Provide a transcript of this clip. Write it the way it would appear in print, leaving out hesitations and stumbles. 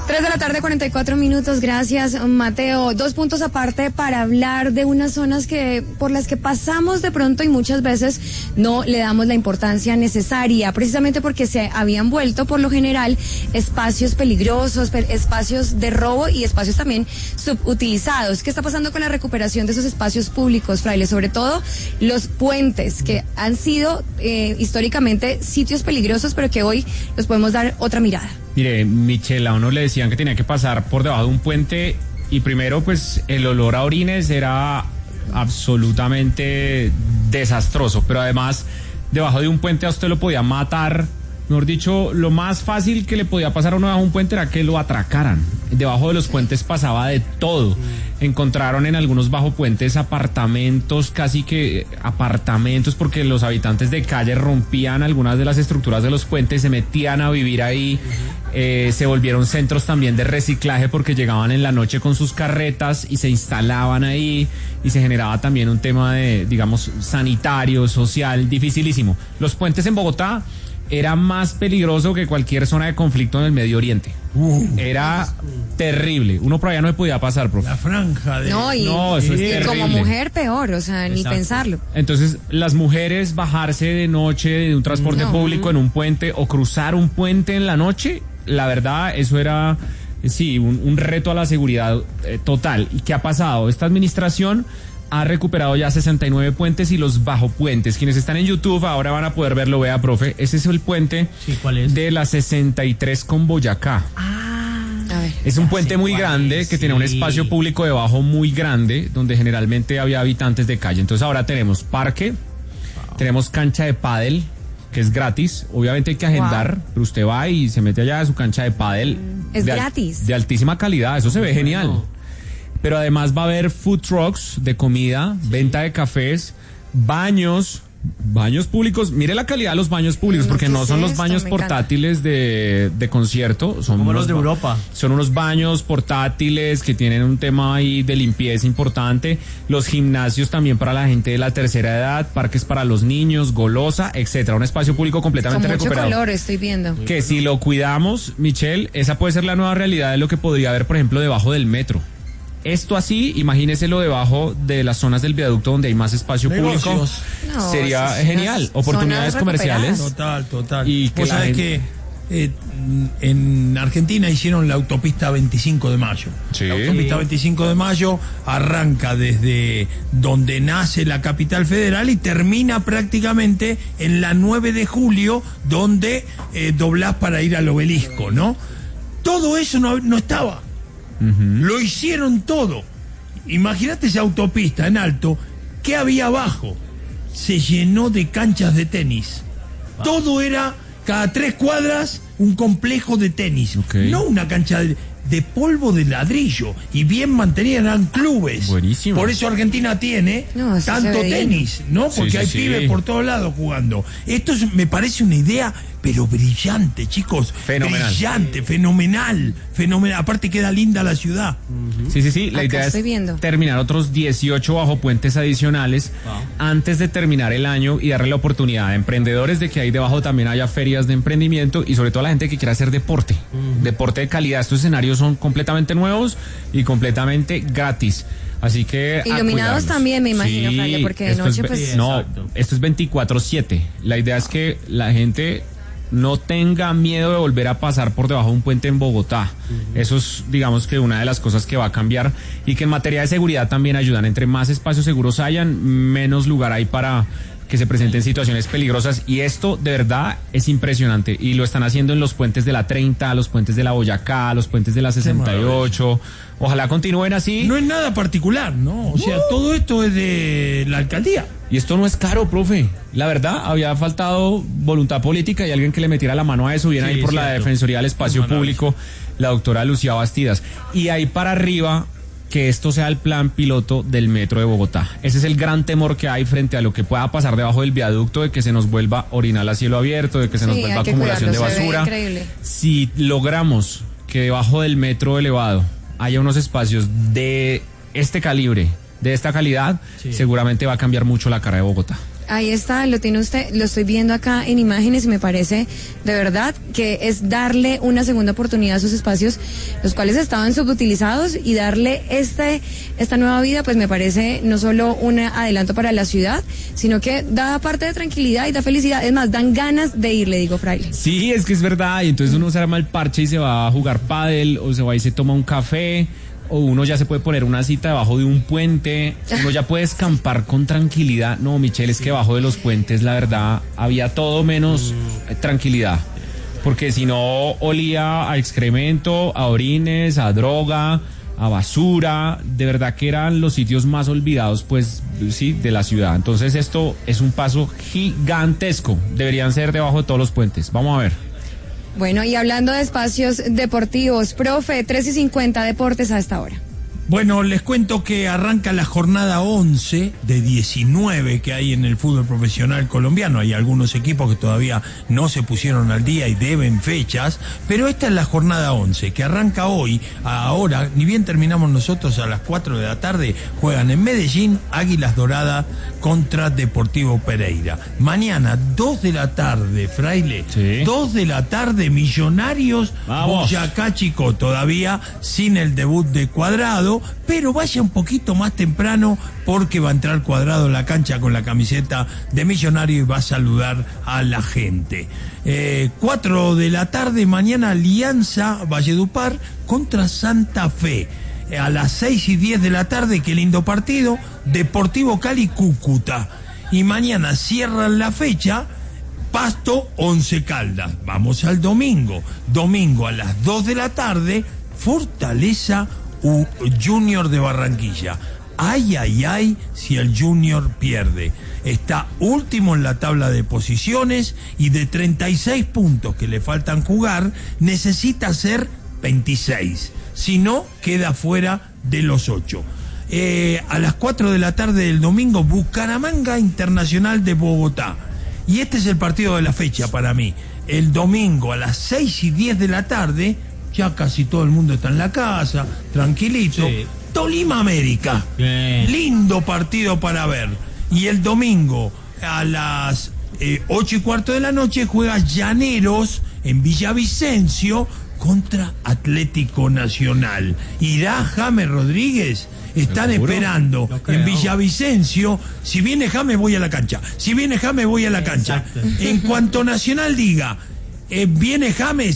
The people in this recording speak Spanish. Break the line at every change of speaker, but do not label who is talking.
3:44 p.m, gracias Mateo. 2 puntos aparte para hablar de unas zonas por las que pasamos de pronto y muchas veces no le damos la importancia necesaria, precisamente porque se habían vuelto por lo general espacios peligrosos, espacios de robo y espacios también subutilizados. ¿Qué está pasando con la recuperación de esos espacios públicos, Fraile? Sobre todo los puentes, que han sido históricamente sitios peligrosos, pero que hoy los podemos dar otra mirada.
Mire, Michelle, a uno le decían que tenía que pasar por debajo de un puente y primero pues el olor a orines era absolutamente desastroso, pero además debajo de un puente a usted lo podía matar. Mejor dicho, lo más fácil que le podía pasar a uno debajo de un puente era que lo atracaran. Debajo de los puentes pasaba de todo. Encontraron en algunos bajo puentes apartamentos, casi que apartamentos, porque los habitantes de calle rompían algunas de las estructuras de los puentes, se metían a vivir ahí. Se volvieron centros también de reciclaje porque llegaban en la noche con sus carretas y se instalaban ahí y se generaba también un tema de, digamos, sanitario, social, dificilísimo. Los puentes en Bogotá era más peligroso que cualquier zona de conflicto en el Medio Oriente. Era terrible. Uno por allá no se podía pasar, profe.
La franja de...
No, eso es terrible. Como mujer peor, o sea, exacto, ni pensarlo.
Entonces, las mujeres bajarse de noche de un transporte público en un puente o cruzar un puente en la noche, la verdad, eso era, sí, un reto a la seguridad total. ¿Y qué ha pasado? Esta administración ha recuperado ya 69 puentes y los bajopuentes. Quienes están en YouTube ahora van a poder verlo. Vea, profe, ese es el puente, sí, ¿cuál es? De la 63 con Boyacá.
A ver,
es un puente muy grande que tiene un espacio público debajo muy grande donde generalmente había habitantes de calle. Entonces ahora tenemos parque, tenemos cancha de pádel, que es gratis. Obviamente hay que agendar, pero usted va y se mete allá a su cancha de pádel.
Es gratis.
De altísima calidad, eso se ve genial. Pero además va a haber food trucks de comida, venta de cafés, baños públicos. Mire la calidad de los baños públicos, porque no son los baños portátiles de concierto, son
como los de Europa.
Son unos baños portátiles que tienen un tema ahí de limpieza importante. Los gimnasios también para la gente de la tercera edad, parques para los niños, golosa, etcétera. Un espacio público completamente recuperado.
Con mucho color, estoy viendo.
Que si lo cuidamos, Michelle, esa puede ser la nueva realidad de lo que podría haber, por ejemplo, debajo del metro. Esto así, imagíneselo debajo de las zonas del viaducto donde hay más espacio público. No, sería genial. Oportunidades comerciales.
Total.
Y que
vos sabés que en Argentina hicieron la autopista 25 de mayo.
Sí.
La autopista 25 de mayo arranca desde donde nace la capital federal y termina prácticamente en la 9 de julio, donde doblás para ir al obelisco, ¿no? Todo eso no estaba. Lo hicieron todo. Imagínate esa autopista en alto. ¿Qué había abajo? Se llenó de canchas de tenis. Todo era, cada 3 cuadras, un complejo de tenis. No una cancha de polvo de ladrillo. Y bien mantenida, eran clubes.
Buenísimo.
Por eso Argentina tiene tanto tenis, ¿no? Porque hay pibes por todos lados jugando. Esto me parece una idea, pero brillante, chicos.
Fenomenal.
Brillante, fenomenal. Aparte queda linda la ciudad.
Sí. La idea es terminar otros 18 bajopuentes adicionales antes de terminar el año y darle la oportunidad a emprendedores de que ahí debajo también haya ferias de emprendimiento y sobre todo a la gente que quiera hacer deporte. Deporte de calidad. Estos escenarios son completamente nuevos y completamente gratis. Así que
iluminados también, me imagino, sí, Fraile, porque de noche pues...
No, esto es 24/7. La idea es que la gente no tenga miedo de volver a pasar por debajo de un puente en Bogotá. Eso es, digamos, que una de las cosas que va a cambiar y que en materia de seguridad también ayudan. Entre más espacios seguros hayan, menos lugar hay para que se presenten situaciones peligrosas, y esto de verdad es impresionante, y lo están haciendo en los puentes de la 30, los puentes de la Boyacá, los puentes de la 68. Ojalá continúen así.
No es nada particular, ¿no? O sea, todo esto es de la alcaldía.
Y esto no es caro, profe. La verdad, había faltado voluntad política y alguien que le metiera la mano a eso. Viene ahí por la Defensoría del Espacio Público, la doctora Lucía Bastidas. Y ahí para arriba, que esto sea el plan piloto del metro de Bogotá. Ese es el gran temor que hay frente a lo que pueda pasar debajo del viaducto, de que se nos vuelva orinal a cielo abierto, de que se nos vuelva acumulación de basura. Si logramos que debajo del metro elevado haya unos espacios de este calibre, de esta calidad, seguramente va a cambiar mucho la cara de Bogotá.
Ahí está, lo tiene usted, lo estoy viendo acá en imágenes y me parece de verdad que es darle una segunda oportunidad a sus espacios, los cuales estaban subutilizados, y darle esta nueva vida, pues me parece no solo un adelanto para la ciudad, sino que da parte de tranquilidad y da felicidad. Es más, dan ganas de ir, le digo, Fraile.
Sí, es que es verdad, y entonces uno se arma el parche y se va a jugar pádel, o se va y se toma un café, o uno ya se puede poner una cita debajo de un puente, uno ya puede escampar con tranquilidad. No, Michelle, es que debajo de los puentes, la verdad, había todo menos tranquilidad, porque si no olía a excremento, a orines, a droga, a basura. De verdad que eran los sitios más olvidados, pues, sí, de la ciudad. Entonces esto es un paso gigantesco, deberían ser debajo de todos los puentes. Vamos a ver.
Bueno, y hablando de espacios deportivos, profe, 3:50 deportes a esta hora.
Bueno, les cuento que arranca la jornada 11 de 19 que hay en el fútbol profesional colombiano. Hay algunos equipos que todavía no se pusieron al día y deben fechas, pero esta es la jornada 11 que arranca hoy. Ahora, ni bien terminamos nosotros, a las 4 de la tarde, juegan en Medellín Águilas Doradas contra Deportivo Pereira. Mañana, 2 de la tarde, Fraile, sí. 2 de la tarde, Millonarios, Boyacá Chicó, todavía sin el debut de Cuadrado, pero vaya un poquito más temprano porque va a entrar Cuadrado en la cancha con la camiseta de Millonario y va a saludar a la gente. 4 de la tarde mañana, Alianza Valledupar contra Santa Fe. A las 6:10 de la tarde, qué lindo partido, Deportivo Cali Cúcuta. Y mañana cierran la fecha Pasto Once Caldas. Vamos al domingo. Domingo a las 2 de la tarde, Fortaleza Junior de Barranquilla. Ay, ay, ay, si el Junior pierde. Está último en la tabla de posiciones y de 36 puntos que le faltan jugar, necesita hacer 26. Si no, queda fuera de los 8. A las 4 de la tarde del domingo, Bucaramanga Internacional de Bogotá. Y este es el partido de la fecha para mí. El domingo a las 6:10 de la tarde, ya casi todo el mundo está en la casa, tranquilito. Sí. Tolima América. Bien. Lindo partido para ver. Y el domingo a las 8:15 de la noche juega Llaneros en Villavicencio contra Atlético Nacional. ¿Irá James Rodríguez? Están esperando en Villavicencio. Si viene James, voy a la cancha. Si viene James, voy a la cancha. Exacto. En cuanto Nacional diga, viene James,